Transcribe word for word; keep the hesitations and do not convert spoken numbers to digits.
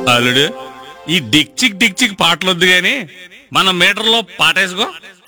అల్లుడు, ఈ డిక్చిక్ డిక్చిక్ పాటలొద్దు గాని మన మీటర్లో పాటేసుకో.